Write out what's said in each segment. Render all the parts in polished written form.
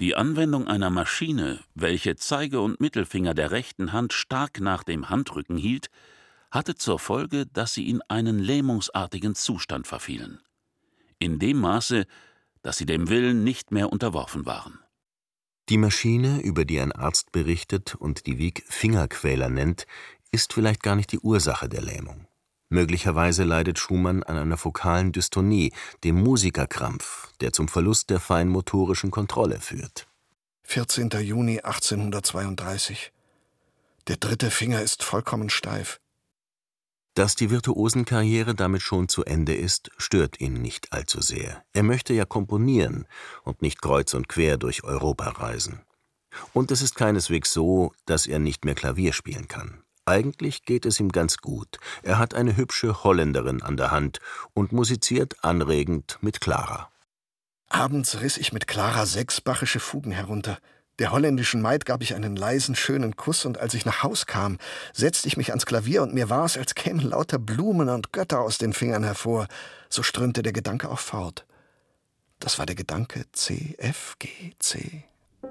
Die Anwendung einer Maschine, welche Zeige- und Mittelfinger der rechten Hand stark nach dem Handrücken hielt, hatte zur Folge, dass sie in einen lähmungsartigen Zustand verfielen. In dem Maße, dass sie dem Willen nicht mehr unterworfen waren. Die Maschine, über die ein Arzt berichtet und die Wieck Fingerquäler nennt, ist vielleicht gar nicht die Ursache der Lähmung. Möglicherweise leidet Schumann an einer fokalen Dystonie, dem Musikerkrampf, der zum Verlust der feinmotorischen Kontrolle führt. 14. Juni 1832. Der dritte Finger ist vollkommen steif. Dass die Virtuosenkarriere damit schon zu Ende ist, stört ihn nicht allzu sehr. Er möchte ja komponieren und nicht kreuz und quer durch Europa reisen. Und es ist keineswegs so, dass er nicht mehr Klavier spielen kann. Eigentlich geht es ihm ganz gut. Er hat eine hübsche Holländerin an der Hand und musiziert anregend mit Clara. Abends riss ich mit Clara 6 Bachische Fugen herunter. Der holländischen Maid gab ich einen leisen, schönen Kuss, und als ich nach Haus kam, setzte ich mich ans Klavier, und mir war es, als kämen lauter Blumen und Götter aus den Fingern hervor. So strömte der Gedanke auch fort. Das war der Gedanke C, F, G, C.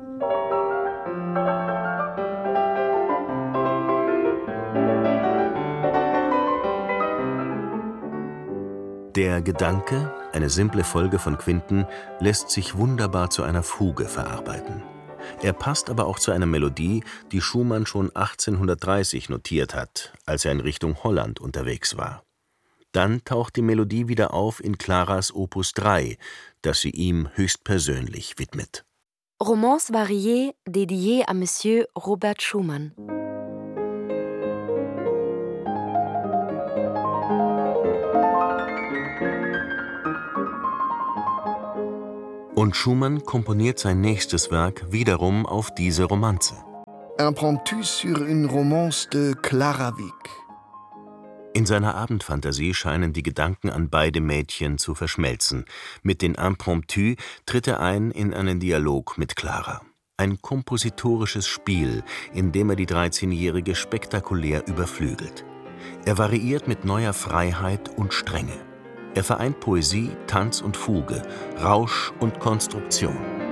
Der Gedanke, eine simple Folge von Quinten, lässt sich wunderbar zu einer Fuge verarbeiten. Er passt aber auch zu einer Melodie, die Schumann schon 1830 notiert hat, als er in Richtung Holland unterwegs war. Dann taucht die Melodie wieder auf in Claras Opus 3, das sie ihm höchstpersönlich widmet. Romance variée dédiée à Monsieur Robert Schumann. Und Schumann komponiert sein nächstes Werk wiederum auf diese Romanze. Impromptu sur une romance de Clara Wieck. In seiner Abendphantasie scheinen die Gedanken an beide Mädchen zu verschmelzen. Mit den Impromptus tritt er ein in einen Dialog mit Clara. Ein kompositorisches Spiel, in dem er die 13-Jährige spektakulär überflügelt. Er variiert mit neuer Freiheit und Strenge. Er vereint Poesie, Tanz und Fuge, Rausch und Konstruktion.